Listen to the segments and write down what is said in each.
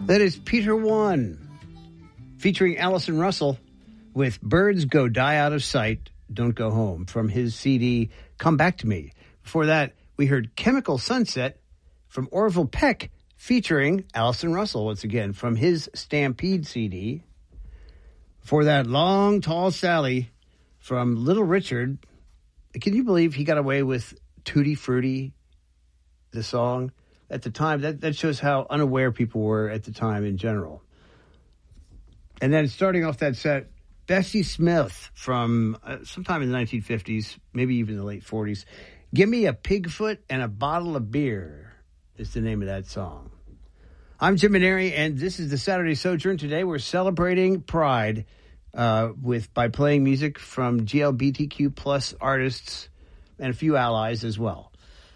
That is Peter One, featuring Allison Russell with Birds Go Die Out of Sight, Don't Go Home, from his CD, Come Back to Me. Before that, we heard Chemical Sunset from Orville Peck, featuring Allison Russell, once again, from his Stampede CD. Before that, Long Tall Sally from Little Richard. Can you believe he got away with Tutti Frutti, the song? At the time, that shows how unaware people were at the time in general. And then starting off that set, Bessie Smith from sometime in the 1950s, maybe even the late 40s. Give Me a Pigfoot and a Bottle of Beer is the name of that song. I'm Jim Maneri, and this is the Saturday Sojourn. Today we're celebrating Pride by playing music from GLBTQ plus artists and a few allies as well.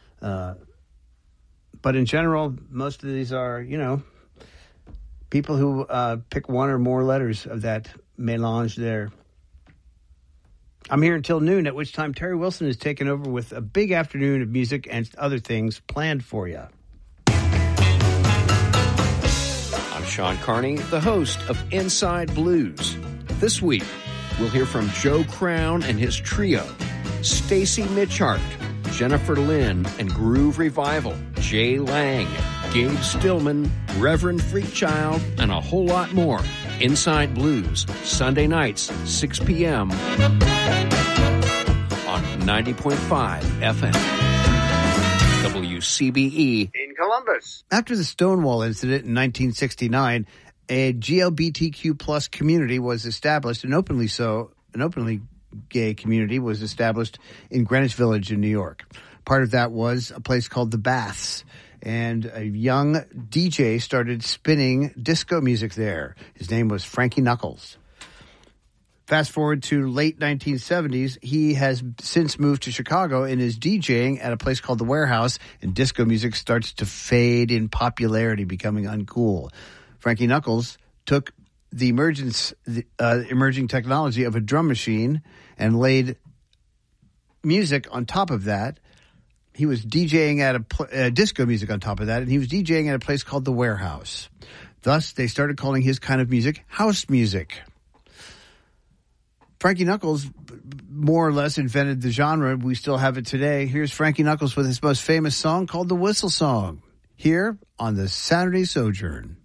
But in general, most of these are, people who pick one or more letters of that melange there. I'm here until noon, at which time Terry Wilson is taking over with a big afternoon of music and other things planned for you. I'm Sean Carney, the host of Inside Blues. This week, we'll hear from Joe Crown and his trio, Stacy Mitchart, Jennifer Lynn and Groove Revival, Jay Lang, Gabe Stillman, Reverend Freakchild, and a whole lot more. Inside Blues, Sunday nights, 6 p.m. on 90.5 FM. WCBE in Columbus. After the Stonewall incident in 1969, a GLBTQ plus community was established, an openly gay community was established in Greenwich Village in New York. Part of that was a place called The Baths, and a young DJ started spinning disco music there. His name was Frankie Knuckles. Fast forward to late 1970s, he has since moved to Chicago and is DJing at a place called The Warehouse, and disco music starts to fade in popularity, becoming uncool. Frankie Knuckles took the emerging technology of a drum machine and laid music on top of that. He was DJing at disco music on top of that, and he was DJing at a place called The Warehouse. Thus, they started calling his kind of music house music. Frankie Knuckles more or less invented the genre. We still have it today. Here's Frankie Knuckles with his most famous song called The Whistle Song, here on the Saturday Sojourn.